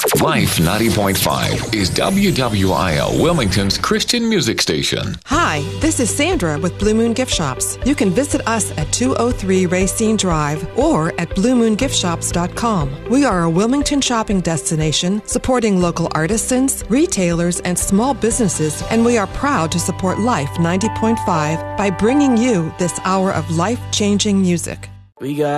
Life 90.5 is WWIL Wilmington's Christian music station. Hi, this is Sandra with Blue Moon Gift Shops. You can visit us at 203 Racine Drive or at bluemoongiftshops.com. We are a Wilmington shopping destination supporting local artisans, retailers, and small businesses, and we are proud to support Life 90.5 by bringing you this hour of life-changing music. We got